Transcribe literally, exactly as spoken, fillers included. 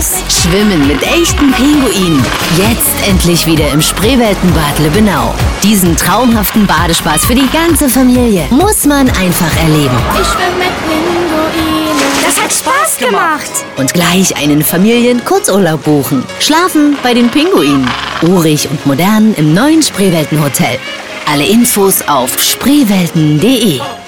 aus. Schwimmen mit echten Pinguinen. Jetzt endlich wieder im Spreeweltenbad Lübbenau. Diesen traumhaften Badespaß für die ganze Familie muss man einfach erleben. Ich schwimme mit Pinguinen. Das hat Spaß gemacht. Und gleich einen Familien-Kurzurlaub buchen. Schlafen bei den Pinguinen. Urig und modern im neuen Spreeweltenhotel. Alle Infos auf spreewelten punkt de.